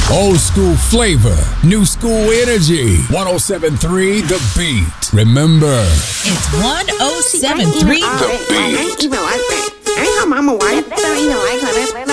Old school flavor, new school energy. 107.3 The Beat. Remember, It's 107.3 The Beat.